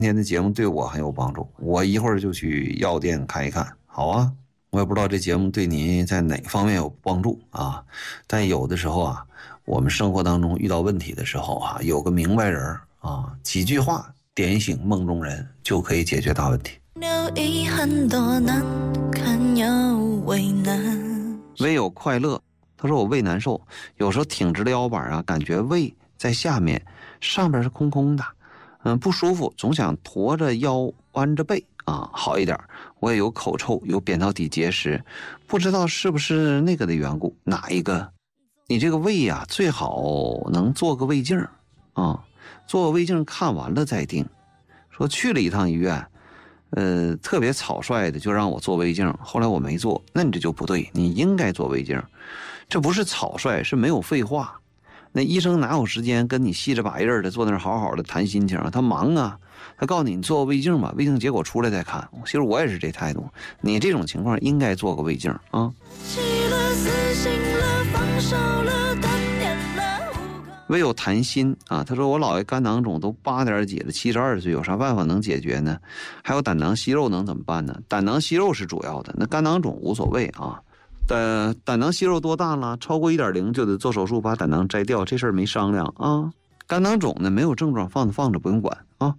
今天的节目对我很有帮助，我一会儿就去药店看一看。好啊，我也不知道这节目对您在哪方面有帮助啊，但有的时候啊，我们生活当中遇到问题的时候啊，有个明白人啊，几句话点醒梦中人，就可以解决大问题。胃有快乐，他说我胃难受，有时候挺直了腰板啊，感觉胃在下面，上边是空空的，不舒服，总想驼着腰弯着背啊，好一点。我也有口臭，有扁桃体结石，不知道是不是那个的缘故。哪一个？你这个胃啊，最好能做个胃镜啊，做个胃镜看完了再定。说去了一趟医院，特别草率的就让我做胃镜，后来我没做，那你这就不对，你应该做胃镜。这不是草率，是没有废话。那医生哪有时间跟你细着把印的坐那儿好好的谈心情啊？他忙啊，他告诉你做胃镜吧，胃镜结果出来再看。其实我也是这态度，你这种情况应该做个胃镜啊。胃有痰心啊，他说我姥爷肝囊肿都8点几了，72岁，有啥办法能解决呢？还有胆囊息肉能怎么办呢？胆囊息肉是主要的，那肝囊肿无所谓啊。胆囊息肉多大了？超过 1.0 就得做手术把胆囊摘掉，这事儿没商量啊。肝囊肿呢没有症状，放着不用管啊。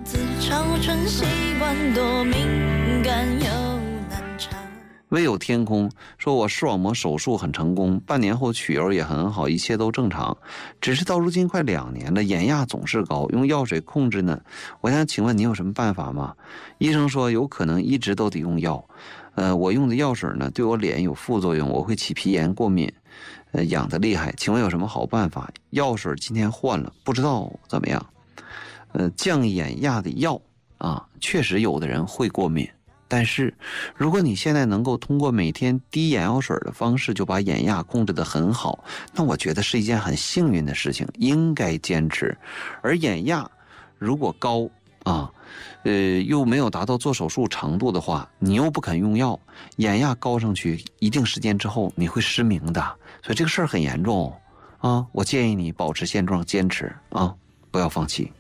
唯有天空说我视网膜手术很成功，半年后取油也很好，一切都正常，只是到如今快2年了，眼压总是高，用药水控制呢。我想请问你有什么办法吗？医生说有可能一直都得用药，我用的药水呢对我脸有副作用，我会起皮炎过敏，痒得厉害，请问有什么好办法？药水今天换了，不知道怎么样。降眼压的药啊，确实有的人会过敏，但是如果你现在能够通过每天滴眼药水的方式就把眼压控制得很好，那我觉得是一件很幸运的事情，应该坚持。而眼压如果高啊，又没有达到做手术程度的话，你又不肯用药，眼压高上去一定时间之后你会失明的，所以这个事儿很严重啊。我建议你保持现状，坚持啊，不要放弃。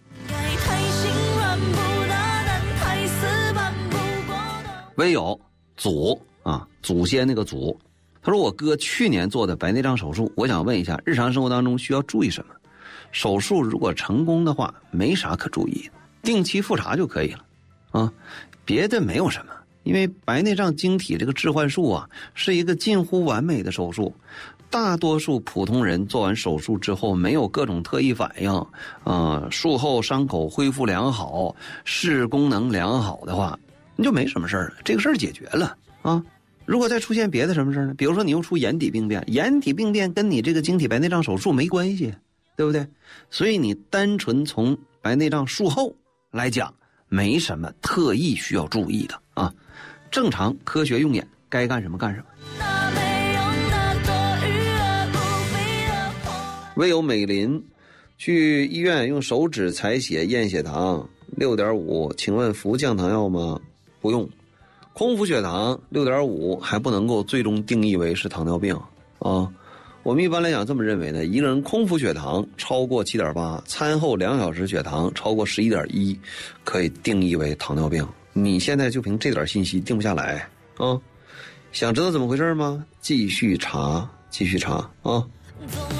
唯有祖啊，祖先那个祖，他说我哥去年做的白内障手术，我想问一下，日常生活当中需要注意什么？手术如果成功的话，没啥可注意的，定期复查就可以了啊，别的没有什么。因为白内障晶体这个置换术啊，是一个近乎完美的手术，大多数普通人做完手术之后没有各种特异反应术后伤口恢复良好，视功能良好的话，你就没什么事儿了，这个事儿解决了啊。如果再出现别的什么事儿呢？比如说你又出眼底病变，眼底病变跟你这个晶体白内障手术没关系，对不对？所以你单纯从白内障术后来讲，没什么特意需要注意的啊。正常科学用眼，该干什么干什么。唯有美林去医院用手指采血验血糖 6.5， 请问服降糖药吗？不用。空腹血糖 6.5 还不能够最终定义为是糖尿病啊。我们一般来讲这么认为的，一个人空腹血糖超过 7.8， 餐后2小时血糖超过 11.1， 可以定义为糖尿病。你现在就凭这点信息定不下来啊？想知道怎么回事吗？继续查啊。